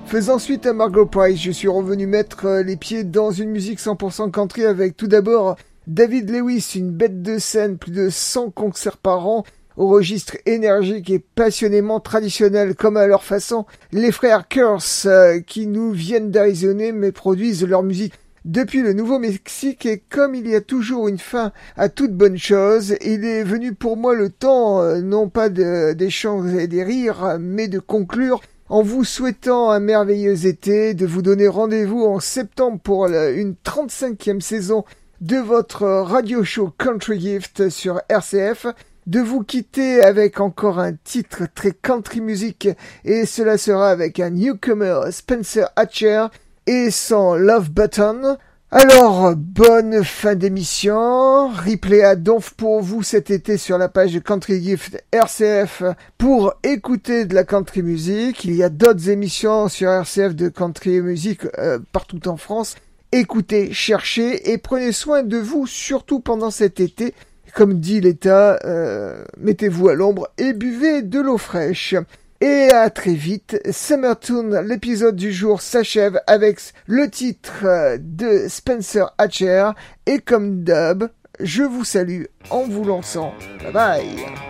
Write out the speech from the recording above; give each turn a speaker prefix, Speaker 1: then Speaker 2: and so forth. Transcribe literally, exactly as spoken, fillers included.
Speaker 1: Faisant suite à Margo Price, je suis revenu mettre les pieds dans une musique cent pour cent country avec tout d'abord David Lewis, une bête de scène, plus de cent concerts par an, au registre énergique et passionnément traditionnel comme à leur façon. Les frères Curse, euh, qui nous viennent d'Arizona mais produisent leur musique depuis le Nouveau-Mexique, et comme il y a toujours une fin à toute bonne chose, il est venu pour moi le temps, euh, non pas de, des chants et des rires, mais de conclure en vous souhaitant un merveilleux été, de vous donner rendez-vous en septembre pour la, une trente-cinquième saison de votre radio show Country Gift sur R C F, de vous quitter avec encore un titre très country music, et cela sera avec un newcomer, Spencer Hatcher, et son Love Button. Alors, bonne fin d'émission. Replay à donf pour vous cet été sur la page de Country Gift R C F pour écouter de la country music. Il y a d'autres émissions sur R C F de country music euh, partout en France. Écoutez, cherchez et prenez soin de vous, surtout pendant cet été. Comme dit l'État, euh, mettez-vous à l'ombre et buvez de l'eau fraîche. Et à très vite. Summer Tune, l'épisode du jour s'achève avec le titre de Spencer Hatcher. Et comme d'hab, je vous salue en vous lançant. Bye bye.